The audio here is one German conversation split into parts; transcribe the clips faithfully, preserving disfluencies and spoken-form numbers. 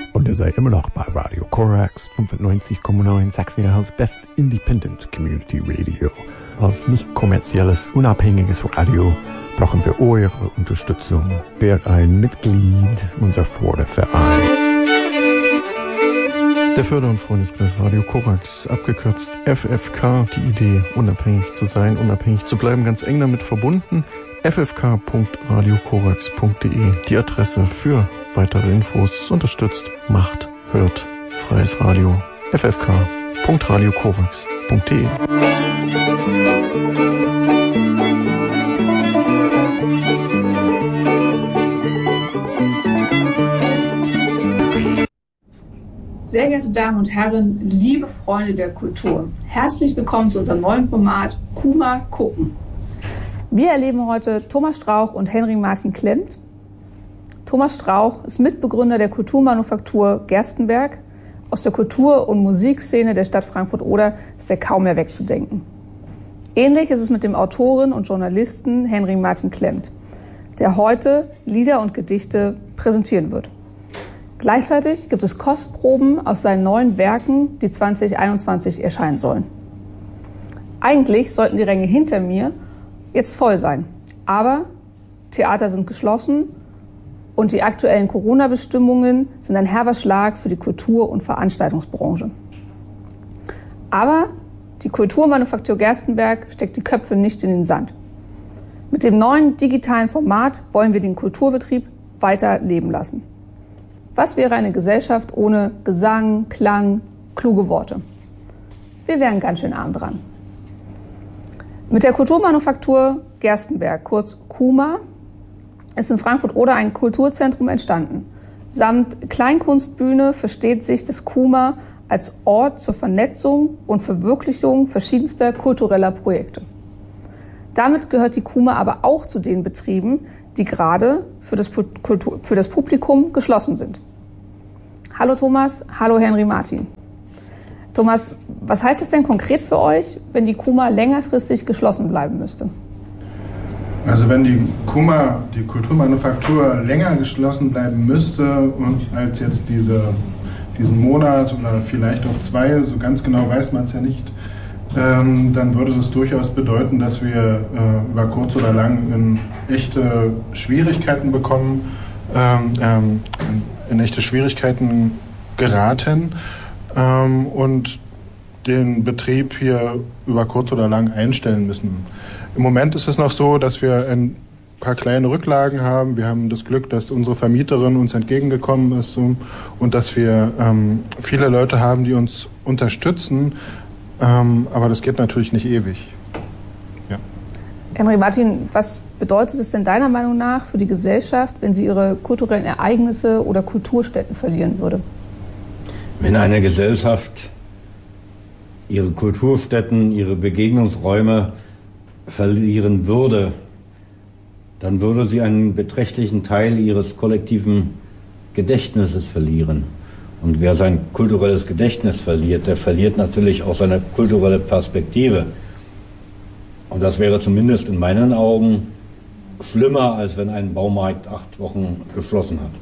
Und ihr seid immer noch bei Radio Korax fünfundneunzig Komma neun, Sachsen-Anhalts Best Independent Community Radio. Als nicht kommerzielles, unabhängiges Radio brauchen wir eure Unterstützung. Werdet ein Mitglied unserer Förderverein. Der Förder- und Freundeskreis Radio Korax, abgekürzt F F K, die Idee, unabhängig zu sein, unabhängig zu bleiben, ganz eng damit verbunden. f f k punkt radio korax punkt d e, die Adresse für weitere Infos. Unterstützt, macht, hört, freies Radio. f f k punkt radio korax punkt d e. Sehr geehrte Damen und Herren, liebe Freunde der Kultur, herzlich willkommen zu unserem neuen Format Kuma gucken. Wir erleben heute Thomas Strauch und Henry Martin Klemmt. Thomas Strauch ist Mitbegründer der Kulturmanufaktur Gerstenberg. Aus der Kultur- und Musikszene der Stadt Frankfurt-Oder ist er kaum mehr wegzudenken. Ähnlich ist es mit dem Autoren und Journalisten Henry Martin Klemmt, der heute Lieder und Gedichte präsentieren wird. Gleichzeitig gibt es Kostproben aus seinen neuen Werken, die zwanzig einundzwanzig erscheinen sollen. Eigentlich sollten die Ränge hinter mir jetzt voll sein, aber Theater sind geschlossen und die aktuellen Corona-Bestimmungen sind ein herber Schlag für die Kultur- und Veranstaltungsbranche. Aber die Kulturmanufaktur Gerstenberg steckt die Köpfe nicht in den Sand. Mit dem neuen digitalen Format wollen wir den Kulturbetrieb weiter leben lassen. Was wäre eine Gesellschaft ohne Gesang, Klang, kluge Worte? Wir wären ganz schön arm dran. Mit der Kulturmanufaktur Gerstenberg, kurz KUMA, ist in Frankfurt-Oder ein Kulturzentrum entstanden. Samt Kleinkunstbühne versteht sich das KUMA als Ort zur Vernetzung und Verwirklichung verschiedenster kultureller Projekte. Damit gehört die KUMA aber auch zu den Betrieben, die gerade für das, Kultur, für das Publikum geschlossen sind. Hallo Thomas, hallo Henry Martin. Thomas, was heißt es denn konkret für euch, wenn die KUMA längerfristig geschlossen bleiben müsste? Also wenn die KUMA, die Kulturmanufaktur, länger geschlossen bleiben müsste und als jetzt diese, diesen Monat oder vielleicht auch zwei, so ganz genau weiß man es ja nicht, Ähm, dann würde das durchaus bedeuten, dass wir äh, über kurz oder lang in echte Schwierigkeiten bekommen, ähm, ähm, in, in echte Schwierigkeiten geraten ähm, und den Betrieb hier über kurz oder lang einstellen müssen. Im Moment ist es noch so, dass wir ein paar kleine Rücklagen haben. Wir haben das Glück, dass unsere Vermieterin uns entgegengekommen ist und dass wir ähm, viele Leute haben, die uns unterstützen. Ähm, aber das geht natürlich nicht ewig. Ja. Henry Martin, was bedeutet es denn deiner Meinung nach für die Gesellschaft, wenn sie ihre kulturellen Ereignisse oder Kulturstätten verlieren würde? Wenn eine Gesellschaft ihre Kulturstätten, ihre Begegnungsräume verlieren würde, dann würde sie einen beträchtlichen Teil ihres kollektiven Gedächtnisses verlieren. Und wer sein kulturelles Gedächtnis verliert, der verliert natürlich auch seine kulturelle Perspektive. Und das wäre zumindest in meinen Augen schlimmer, als wenn ein Baumarkt acht Wochen geschlossen hat.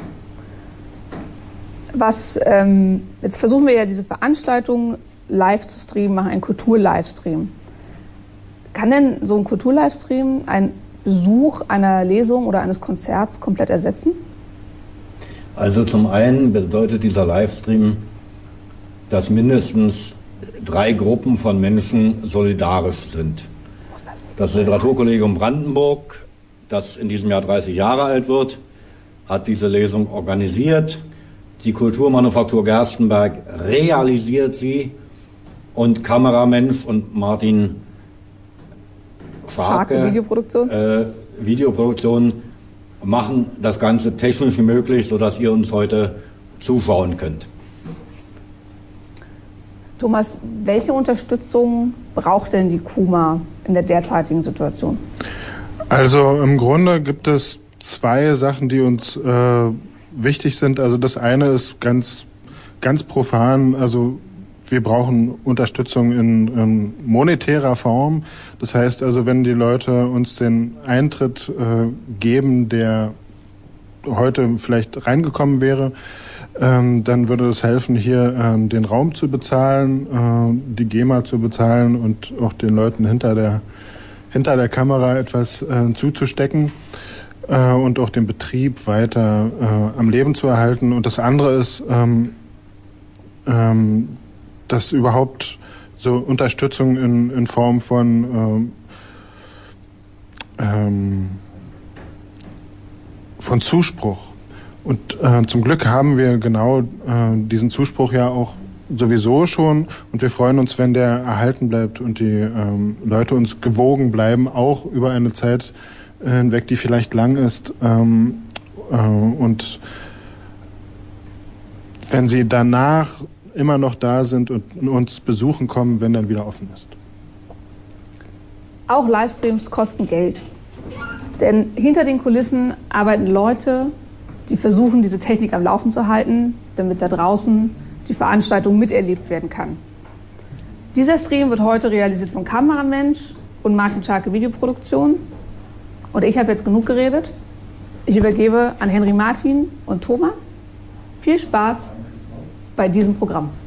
Was, ähm, jetzt versuchen wir ja diese Veranstaltung live zu streamen, machen einen Kultur-Livestream. Kann denn so ein Kultur-Livestream einen Besuch einer Lesung oder eines Konzerts komplett ersetzen? Also zum einen bedeutet dieser Livestream, dass mindestens drei Gruppen von Menschen solidarisch sind. Das Literaturkollegium Brandenburg, das in diesem Jahr dreißig Jahre alt wird, hat diese Lesung organisiert. Die Kulturmanufaktur Gerstenberg realisiert sie und Kameramensch und Martin Scharke, Scharke Videoproduktion. Äh, Videoproduktion machen das Ganze technisch möglich, sodass ihr uns heute zuschauen könnt. Thomas, welche Unterstützung braucht denn die KUMA in der derzeitigen Situation? Also im Grunde gibt es zwei Sachen, die uns äh, wichtig sind. Also das eine ist ganz, ganz profan, also wir brauchen Unterstützung in, in monetärer Form. Das heißt also, wenn die Leute uns den Eintritt äh, geben, der heute vielleicht reingekommen wäre, ähm, dann würde es helfen, hier ähm, den Raum zu bezahlen, äh, die GEMA zu bezahlen und auch den Leuten hinter der hinter der Kamera etwas äh, zuzustecken äh, und auch den Betrieb weiter äh, am Leben zu erhalten. Und das andere ist, ähm, ähm, dass überhaupt so Unterstützung in, in Form von ähm, ähm, von Zuspruch. Und äh, zum Glück haben wir genau äh, diesen Zuspruch ja auch sowieso schon, und wir freuen uns, wenn der erhalten bleibt und die ähm, Leute uns gewogen bleiben, auch über eine Zeit äh, hinweg, die vielleicht lang ist. Ähm, äh, und wenn sie danach immer noch da sind und uns besuchen kommen, wenn dann wieder offen ist. Auch Livestreams kosten Geld. Denn hinter den Kulissen arbeiten Leute, die versuchen, diese Technik am Laufen zu halten, damit da draußen die Veranstaltung miterlebt werden kann. Dieser Stream wird heute realisiert von Kameramensch und Martin Scharke Videoproduktion. Und ich habe jetzt genug geredet. Ich übergebe an Henry Martin und Thomas. Viel Spaß bei diesem Programm.